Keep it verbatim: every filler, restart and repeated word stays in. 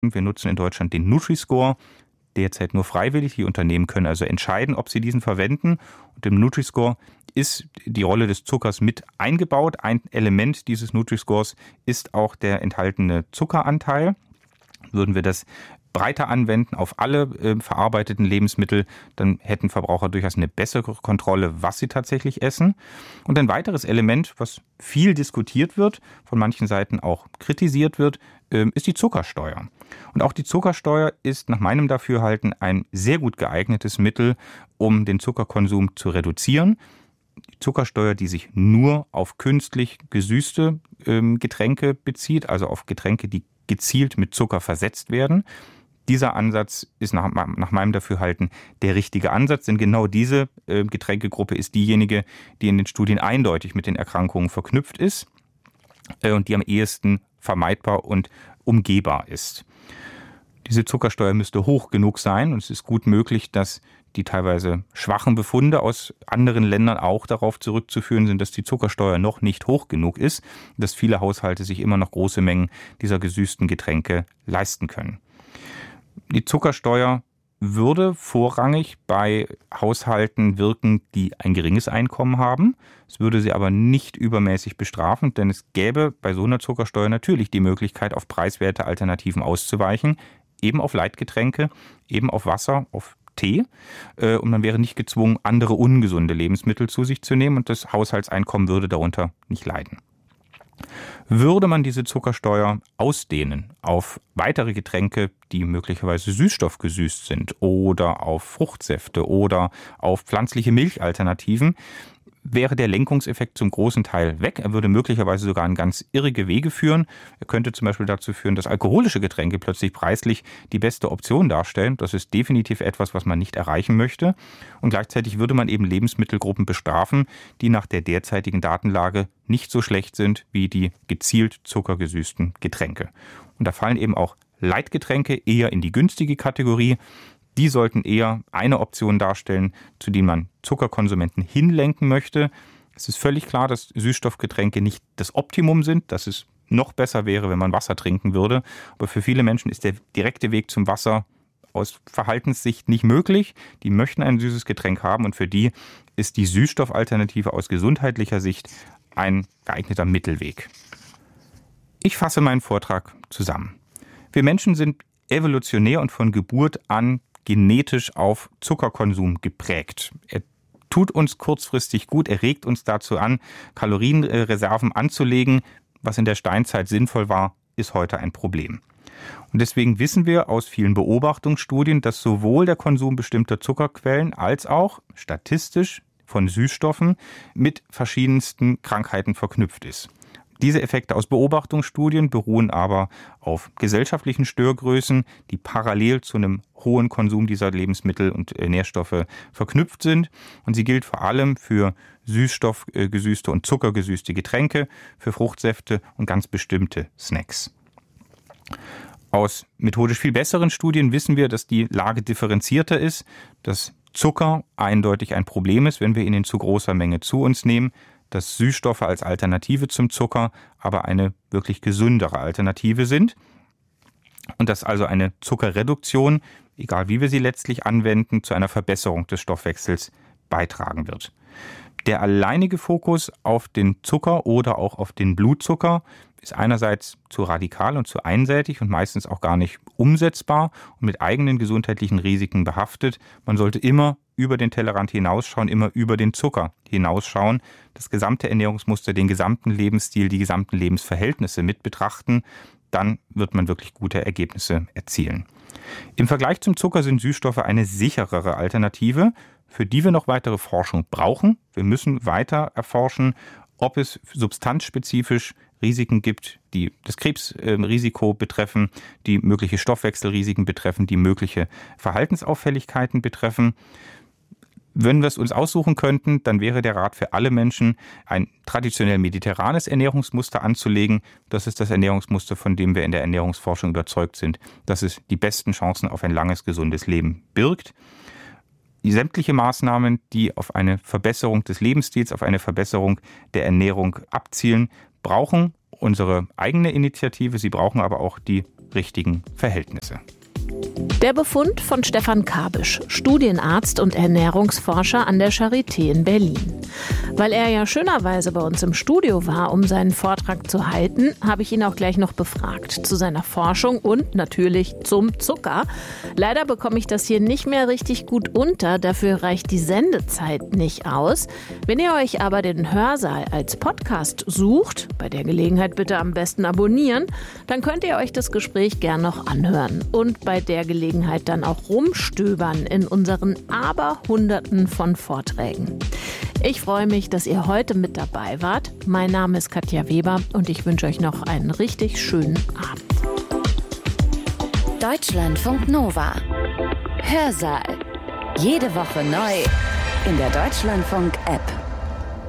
Wir nutzen in Deutschland den Nutri-Score, derzeit nur freiwillig. Die Unternehmen können also entscheiden, ob sie diesen verwenden. Und im Nutri-Score ist die Rolle des Zuckers mit eingebaut. Ein Element dieses Nutri-Scores ist auch der enthaltene Zuckeranteil. Würden wir das breiter anwenden auf alle äh, verarbeiteten Lebensmittel, dann hätten Verbraucher durchaus eine bessere Kontrolle, was sie tatsächlich essen. Und ein weiteres Element, was viel diskutiert wird, von manchen Seiten auch kritisiert wird, äh, ist die Zuckersteuer. Und auch die Zuckersteuer ist nach meinem Dafürhalten ein sehr gut geeignetes Mittel, um den Zuckerkonsum zu reduzieren. Die Zuckersteuer, die sich nur auf künstlich gesüßte äh, Getränke bezieht, also auf Getränke, die gezielt mit Zucker versetzt werden. Dieser Ansatz ist nach, nach meinem Dafürhalten der richtige Ansatz, denn genau diese äh, Getränkegruppe ist diejenige, die in den Studien eindeutig mit den Erkrankungen verknüpft ist äh, und die am ehesten vermeidbar und umgehbar ist. Diese Zuckersteuer müsste hoch genug sein und es ist gut möglich, dass die teilweise schwachen Befunde aus anderen Ländern auch darauf zurückzuführen sind, dass die Zuckersteuer noch nicht hoch genug ist, dass viele Haushalte sich immer noch große Mengen dieser gesüßten Getränke leisten können. Die Zuckersteuer würde vorrangig bei Haushalten wirken, die ein geringes Einkommen haben. Es würde sie aber nicht übermäßig bestrafen, denn es gäbe bei so einer Zuckersteuer natürlich die Möglichkeit, auf preiswerte Alternativen auszuweichen, eben auf Leitgetränke, eben auf Wasser, auf Tee. Und man wäre nicht gezwungen, andere ungesunde Lebensmittel zu sich zu nehmen und das Haushaltseinkommen würde darunter nicht leiden. Würde man diese Zuckersteuer ausdehnen auf weitere Getränke, die möglicherweise süßstoffgesüßt sind oder auf Fruchtsäfte oder auf pflanzliche Milchalternativen, wäre der Lenkungseffekt zum großen Teil weg. Er würde möglicherweise sogar in ganz irrige Wege führen. Er könnte zum Beispiel dazu führen, dass alkoholische Getränke plötzlich preislich die beste Option darstellen. Das ist definitiv etwas, was man nicht erreichen möchte. Und gleichzeitig würde man eben Lebensmittelgruppen bestrafen, die nach der derzeitigen Datenlage nicht so schlecht sind wie die gezielt zuckergesüßten Getränke. Und da fallen eben auch Leitgetränke eher in die günstige Kategorie. Die sollten eher eine Option darstellen, zu der man Zuckerkonsumenten hinlenken möchte. Es ist völlig klar, dass Süßstoffgetränke nicht das Optimum sind, dass es noch besser wäre, wenn man Wasser trinken würde. Aber für viele Menschen ist der direkte Weg zum Wasser aus Verhaltenssicht nicht möglich. Die möchten ein süßes Getränk haben und für die ist die Süßstoffalternative aus gesundheitlicher Sicht ein geeigneter Mittelweg. Ich fasse meinen Vortrag zusammen. Wir Menschen sind evolutionär und von Geburt an genetisch auf Zuckerkonsum geprägt. Er tut uns kurzfristig gut, er regt uns dazu an, Kalorienreserven anzulegen. Was in der Steinzeit sinnvoll war, ist heute ein Problem. Und deswegen wissen wir aus vielen Beobachtungsstudien, dass sowohl der Konsum bestimmter Zuckerquellen als auch statistisch von Süßstoffen mit verschiedensten Krankheiten verknüpft ist. Diese Effekte aus Beobachtungsstudien beruhen aber auf gesellschaftlichen Störgrößen, die parallel zu einem hohen Konsum dieser Lebensmittel und Nährstoffe verknüpft sind. Und sie gilt vor allem für süßstoffgesüßte und zuckergesüßte Getränke, für Fruchtsäfte und ganz bestimmte Snacks. Aus methodisch viel besseren Studien wissen wir, dass die Lage differenzierter ist, dass Zucker eindeutig ein Problem ist, wenn wir ihn in zu großer Menge zu uns nehmen, dass Süßstoffe als Alternative zum Zucker aber eine wirklich gesündere Alternative sind und dass also eine Zuckerreduktion, egal wie wir sie letztlich anwenden, zu einer Verbesserung des Stoffwechsels beitragen wird. Der alleinige Fokus auf den Zucker oder auch auf den Blutzucker ist einerseits zu radikal und zu einseitig und meistens auch gar nicht umsetzbar und mit eigenen gesundheitlichen Risiken behaftet. Man sollte immer über den Tellerrand hinausschauen, immer über den Zucker hinausschauen, das gesamte Ernährungsmuster, den gesamten Lebensstil, die gesamten Lebensverhältnisse mit betrachten. Dann wird man wirklich gute Ergebnisse erzielen. Im Vergleich zum Zucker sind Süßstoffe eine sicherere Alternative, für die wir noch weitere Forschung brauchen. Wir müssen weiter erforschen, ob es substanzspezifisch Risiken gibt, die das Krebsrisiko betreffen, die mögliche Stoffwechselrisiken betreffen, die mögliche Verhaltensauffälligkeiten betreffen. Wenn wir es uns aussuchen könnten, dann wäre der Rat für alle Menschen, ein traditionell mediterranes Ernährungsmuster anzulegen. Das ist das Ernährungsmuster, von dem wir in der Ernährungsforschung überzeugt sind, dass es die besten Chancen auf ein langes, gesundes Leben birgt. Die sämtliche Maßnahmen, die auf eine Verbesserung des Lebensstils, auf eine Verbesserung der Ernährung abzielen, brauchen unsere eigene Initiative. Sie brauchen aber auch die richtigen Verhältnisse. Der Befund von Stefan Kabisch, Studienarzt und Ernährungsforscher an der Charité in Berlin. Weil er ja schönerweise bei uns im Studio war, um seinen Vortrag zu halten, habe ich ihn auch gleich noch befragt zu seiner Forschung und natürlich zum Zucker. Leider bekomme ich das hier nicht mehr richtig gut unter, dafür reicht die Sendezeit nicht aus. Wenn ihr euch aber den Hörsaal als Podcast sucht, bei der Gelegenheit bitte am besten abonnieren, dann könnt ihr euch das Gespräch gern noch anhören und bei der Gelegenheit dann auch rumstöbern in unseren Aberhunderten von Vorträgen. Ich freue mich, dass ihr heute mit dabei wart. Mein Name ist Katja Weber und ich wünsche euch noch einen richtig schönen Abend. Deutschlandfunk Nova. Hörsaal. Jede Woche neu in der Deutschlandfunk-App.